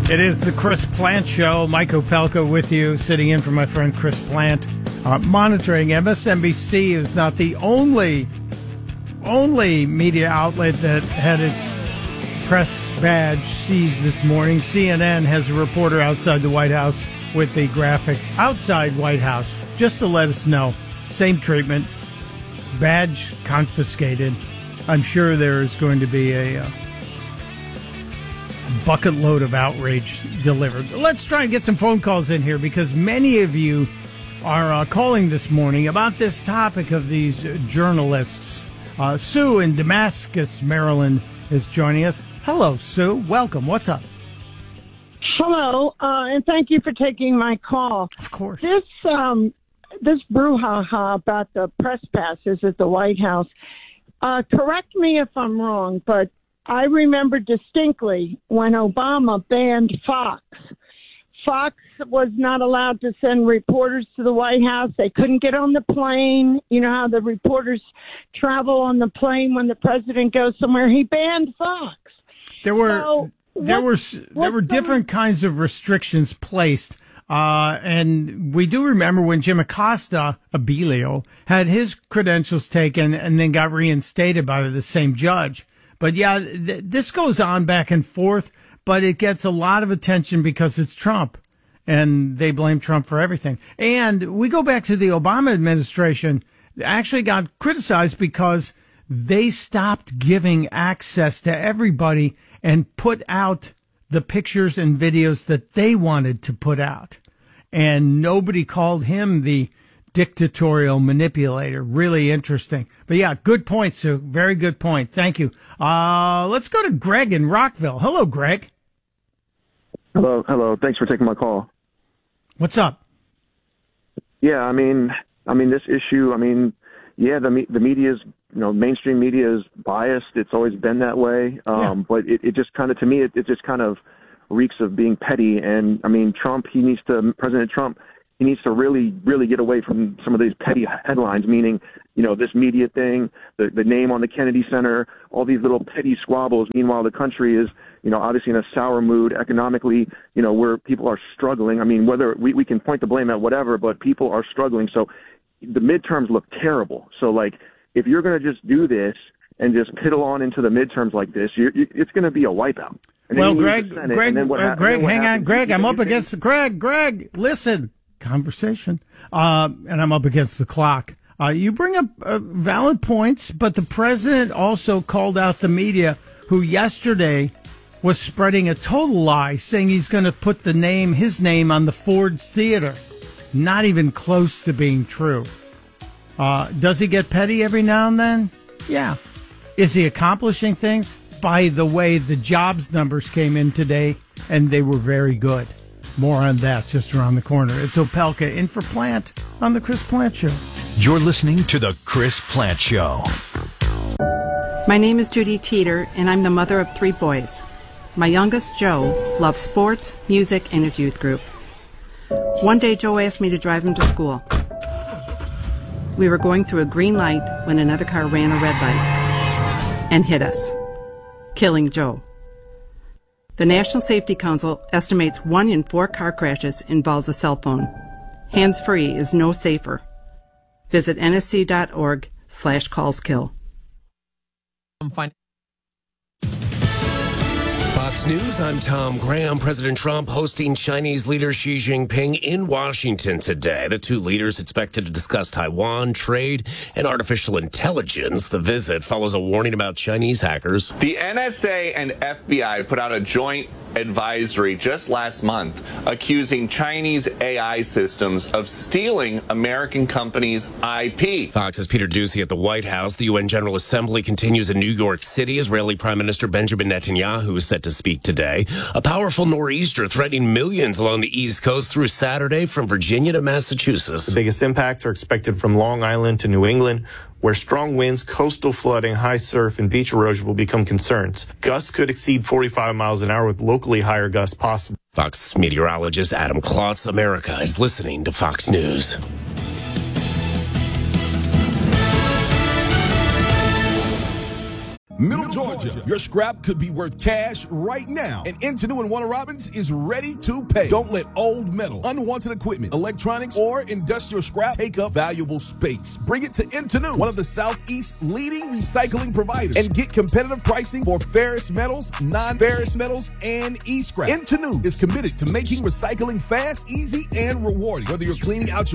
It is the Chris Plant Show. Mike Opelka with you, sitting in for my friend Chris Plant. Monitoring MSNBC is not the only media outlet that had its press badge seized this morning. CNN has a reporter outside the White House with the graphic outside White House, just to let us know. Same treatment. Badge confiscated. I'm sure there is going to be a bucket load of outrage delivered. Let's try and get some phone calls in here because many of you are calling this morning about this topic of these journalists. Sue in Damascus, Maryland is joining us. Hello, Sue. Welcome. What's up? Hello, and thank you for taking my call. Of course. This brouhaha about the press passes at the White House, correct me if I'm wrong, but I remember distinctly when Obama banned Fox. Fox was not allowed to send reporters to the White House. They couldn't get on the plane. You know how the reporters travel on the plane when the president goes somewhere. He banned Fox. There were different kinds of restrictions placed. And we do remember when Jim Acosta, Abilio, had his credentials taken and then got reinstated by the same judge. But yeah, this goes on back and forth, but it gets a lot of attention because it's Trump, and they blame Trump for everything. And we go back to the Obama administration, actually got criticized because they stopped giving access to everybody and put out the pictures and videos that they wanted to put out. And nobody called him the dictatorial manipulator. Really interesting. But yeah, good point, Sue. Very good point. Thank you. Let's go to Greg in Rockville. Hello, Greg. Hello. Thanks for taking my call. What's up? Yeah, I mean, this issue, the media's, mainstream media is biased. It's always been that way. But it just kind of, to me, it just kind of reeks of being petty. And President Trump, he needs to really, really get away from some of these petty headlines, meaning, this media thing, the name on the Kennedy Center, all these little petty squabbles. Meanwhile, the country is, obviously in a sour mood economically, where people are struggling. I mean, whether we can point the blame at whatever, but people are struggling. So the midterms look terrible. So, if you're going to just do this and just piddle on into the midterms like this, it's going to be a wipeout. Well, Greg, hang on. Greg, I'm up against Greg, listen. Conversation. And I'm up against the clock. You bring up valid points, but the president also called out the media who yesterday was spreading a total lie, saying he's going to put his name on the Ford's Theater. Not even close to being true. Does he get petty every now and then? Yeah. Is he accomplishing things? By the way, the jobs numbers came in today, and they were very good. More on that just around the corner. It's Opelka in for Plant on the Chris Plant Show. You're listening to the Chris Plant Show. My name is Judy Teeter, and I'm the mother of 3 boys. My youngest, Joe, loves sports, music, and his youth group. One day, Joe asked me to drive him to school. We were going through a green light when another car ran a red light and hit us, killing Joe. The National Safety Council estimates 1 in 4 car crashes involves a cell phone. Hands-free is no safer. Visit nsc.org/callskill. Fox News, I'm Tom Graham. President Trump hosting Chinese leader Xi Jinping in Washington today. The 2 leaders expected to discuss Taiwan, trade, and artificial intelligence. The visit follows a warning about Chinese hackers. The NSA and FBI put out a joint advisory just last month accusing Chinese AI systems of stealing American companies' IP. Fox's Peter Doocy at the White House. The UN General Assembly continues in New York City. Israeli Prime Minister Benjamin Netanyahu is set to speak today. A powerful nor'easter threatening millions along the East Coast through Saturday from Virginia to Massachusetts. The biggest impacts are expected from Long Island to New England, where strong winds, coastal flooding, high surf, and beach erosion will become concerns. Gusts could exceed 45 miles an hour with locally higher gusts possible. Fox meteorologist Adam Klotz. America is listening to Fox News. Middle Georgia, your scrap could be worth cash right now, and Intenu in Warner Robins is ready to pay. Don't let old metal, unwanted equipment, electronics, or industrial scrap take up valuable space. Bring it to Intenu, one of the Southeast's leading recycling providers, and get competitive pricing for ferrous metals, non-ferrous metals, and e-scrap. Intenu is committed to making recycling fast, easy, and rewarding. Whether you're cleaning out your